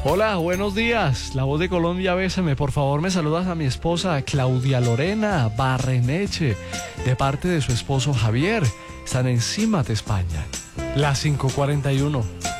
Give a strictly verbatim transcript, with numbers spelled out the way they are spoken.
Hola, buenos días. La voz de Colombia, bésame. Por favor, me saludas a mi esposa Claudia Lorena Barreneche, de parte de su esposo Javier. Están encima de España. Las cinco cuarenta y uno.